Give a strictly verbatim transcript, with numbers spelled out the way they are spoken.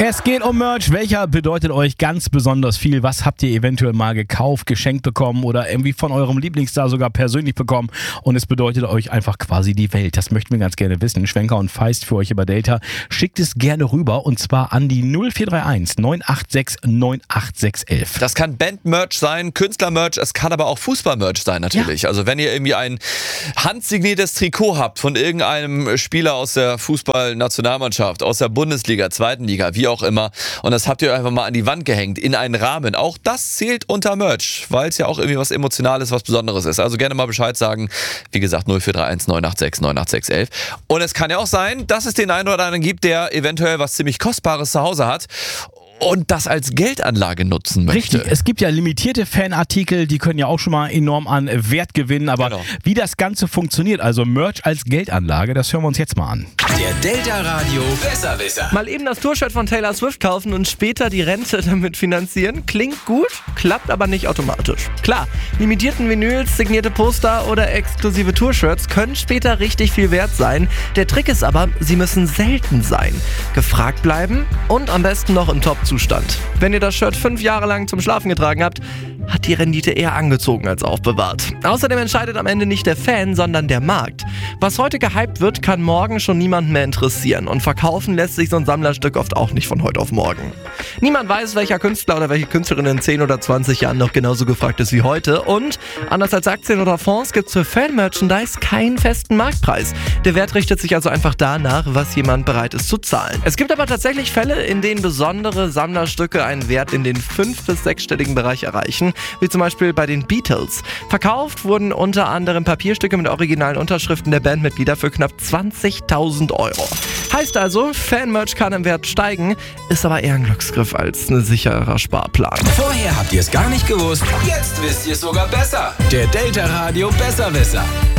Es geht um Merch. Welcher bedeutet euch ganz besonders viel? Was habt ihr eventuell mal gekauft, geschenkt bekommen oder irgendwie von eurem Lieblingsstar sogar persönlich bekommen? Und es bedeutet euch einfach quasi die Welt. Das möchten wir ganz gerne wissen. Schwenker und Feist für euch über Delta. Schickt es gerne rüber und zwar an die null vier drei eins neun acht sechs neun acht sechs eins eins. Das kann Band-Merch sein, Künstler-Merch, es kann aber auch Fußball-Merch sein natürlich. Ja. Also wenn ihr irgendwie ein handsigniertes Trikot habt von irgendeinem Spieler aus der Fußball-Nationalmannschaft, aus der Bundesliga, zweiten Liga, wie auch immer, und das habt ihr einfach mal an die Wand gehängt, in einen Rahmen. Auch das zählt unter Merch, weil es ja auch irgendwie was Emotionales, was Besonderes ist. Also gerne mal Bescheid sagen. Wie gesagt, null vier drei eins neun acht sechs neun acht sechs eins eins. Und es kann ja auch sein, dass es den einen oder anderen gibt, der eventuell was ziemlich Kostbares zu Hause hat und das als Geldanlage nutzen möchte. Richtig, es gibt ja limitierte Fanartikel, die können ja auch schon mal enorm an Wert gewinnen, aber genau. Wie das Ganze funktioniert, also Merch als Geldanlage, das hören wir uns jetzt mal an. Der Delta Radio Besserwisser. Mal eben das Tour-Shirt von Taylor Swift kaufen und später die Rente damit finanzieren, klingt gut, klappt aber nicht automatisch. Klar, limitierten Vinyls, signierte Poster oder exklusive Tour-Shirts können später richtig viel wert sein. Der Trick ist aber, sie müssen selten sein, gefragt bleiben und am besten noch im Top Zustand. Wenn ihr das Shirt fünf Jahre lang zum Schlafen getragen habt, hat die Rendite eher angezogen als aufbewahrt. Außerdem entscheidet am Ende nicht der Fan, sondern der Markt. Was heute gehypt wird, kann morgen schon niemanden mehr interessieren und verkaufen lässt sich so ein Sammlerstück oft auch nicht von heute auf morgen. Niemand weiß, welcher Künstler oder welche Künstlerin in zehn oder zwanzig Jahren noch genauso gefragt ist wie heute und anders als Aktien oder Fonds gibt es für Fan-Merchandise keinen festen Marktpreis. Der Wert richtet sich also einfach danach, was jemand bereit ist zu zahlen. Es gibt aber tatsächlich Fälle, in denen besondere Sammlerstücke einen Wert in den fünf- bis sechsstelligen Bereich erreichen, wie zum Beispiel bei den Beatles. Verkauft wurden unter anderem Papierstücke mit originalen Unterschriften der Bandmitglieder für knapp zwanzigtausend Euro. Heißt also, Fan-Merch kann im Wert steigen, ist aber eher ein Glücksgriff als ein sicherer Sparplan. Vorher habt ihr es gar nicht gewusst, jetzt wisst ihr es sogar besser. Der Delta Radio Besserwisser.